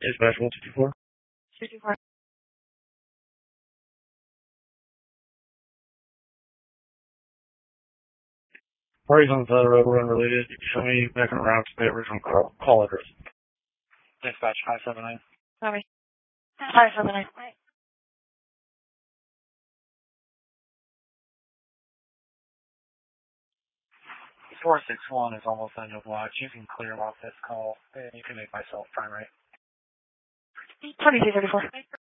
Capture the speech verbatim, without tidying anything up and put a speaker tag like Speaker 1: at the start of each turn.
Speaker 1: Dispatch one two two four.
Speaker 2: two two four.
Speaker 1: Parties on the side of the road were unrelated. You can show me back and around to the original call, call address.
Speaker 3: Dispatch five seven nine.
Speaker 2: Copy. five seven nine.
Speaker 3: four six one is almost on your block. You can clear off this call, and you can make myself primary.
Speaker 2: twenty-two thirty-four.